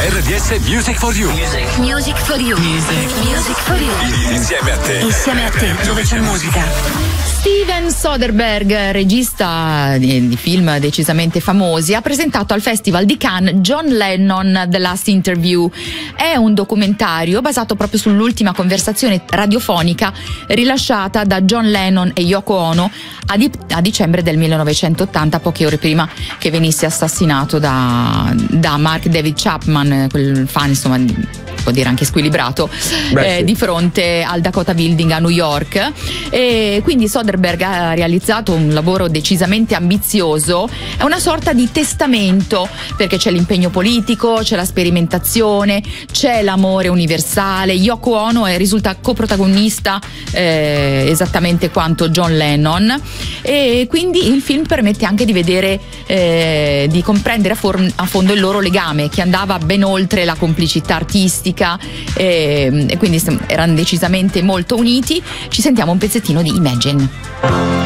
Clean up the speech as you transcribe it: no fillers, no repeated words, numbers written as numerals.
RDS Music for You. Music for You. Music for You. Insieme a te. Insieme a te, dove c'è musica. Steven Soderbergh, regista di film decisamente famosi, ha presentato al Festival di Cannes John Lennon The Last Interview. È un documentario basato proprio sull'ultima conversazione radiofonica rilasciata da John Lennon e Yoko Ono a dicembre del 1980, poche ore prima che venisse assassinato da Mark David Chapman, quel fan, insomma, può dire anche squilibrato, sì, di fronte al Dakota Building a New York. E quindi Soderbergh ha realizzato un lavoro decisamente ambizioso, è una sorta di testamento, perché c'è l'impegno politico, c'è la sperimentazione, c'è l'amore universale. Yoko Ono risulta coprotagonista esattamente quanto John Lennon, e quindi il film permette anche di vedere, di comprendere a fondo il loro legame, che andava ben oltre la complicità artistica, e quindi erano decisamente molto uniti. Ci sentiamo un pezzettino di Imagine.